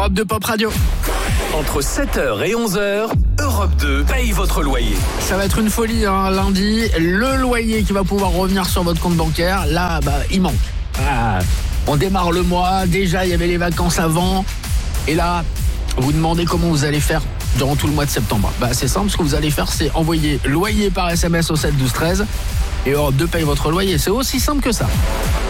Europe 2 Pop Radio. Entre 7h et 11h, Europe 2 paye votre loyer. Ça va être une folie, hein, lundi. Le loyer qui va pouvoir revenir sur votre compte bancaire, là, il manque. On démarre le mois, déjà il y avait les vacances avant. Et là, vous demandez comment vous allez faire durant tout le mois de septembre. C'est simple, ce que vous allez faire, c'est envoyer loyer par SMS au 7 12 13 et Europe 2 paye votre loyer. C'est aussi simple que ça.